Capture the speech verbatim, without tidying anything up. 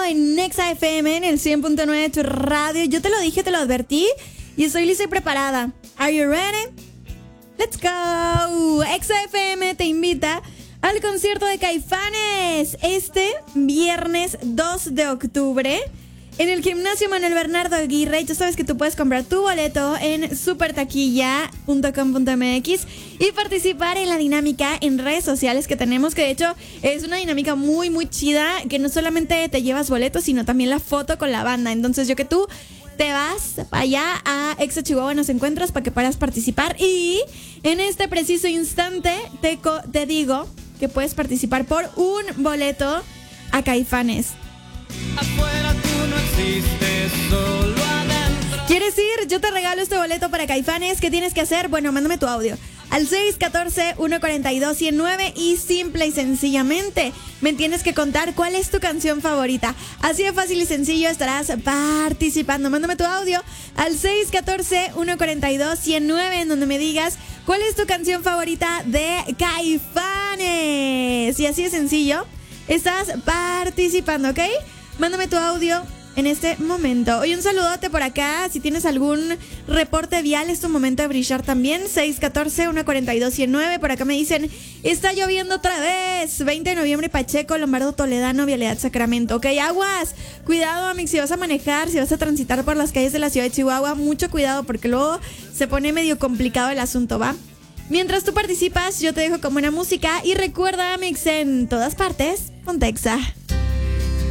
en Nexa F M en el cien punto nueve de tu radio. Yo te lo dije, te lo advertí y estoy lista y preparada. Are you ready? Let's go. Nexa F M te invita al concierto de Caifanes este viernes dos de octubre en el Gimnasio Manuel Bernardo Aguirre. Tú sabes que tú puedes comprar tu boleto en super taquilla punto com punto m x y participar en la dinámica en redes sociales que tenemos, que de hecho es una dinámica muy muy chida, que no solamente te llevas boletos, sino también la foto con la banda. Entonces yo que tú te vas para allá a Exa Chihuahua, nos encuentras para que puedas participar. Y en este preciso instante te, co- te digo que puedes participar por un boleto a Caifanes. Afuera tú no existes, solo adentro. ¿Quieres ir? Yo te regalo este boleto para Caifanes. ¿Qué tienes que hacer? Bueno, mándame tu audio al seis uno cuatro, uno cuatro dos, uno cero nueve y simple y sencillamente me tienes que contar cuál es tu canción favorita. Así de fácil y sencillo estarás participando. Mándame tu audio al seis uno cuatro, uno cuatro dos, uno cero nueve en donde me digas cuál es tu canción favorita de Caifanes. Y así de sencillo estás participando, ¿ok? Mándame tu audio en este momento. Oye, un saludote por acá. Si tienes algún reporte vial, es tu momento de brillar también. seis uno cuatro, uno cuatro dos, uno cero nueve. Por acá me dicen, está lloviendo otra vez. veinte de noviembre, Pacheco, Lombardo Toledano, Vialidad Sacramento. Ok, aguas. Cuidado, amigos, si vas a manejar, si vas a transitar por las calles de la ciudad de Chihuahua, mucho cuidado porque luego se pone medio complicado el asunto, ¿va? Mientras tú participas, yo te dejo con buena música. Y recuerda, mix en todas partes, ponte Exa.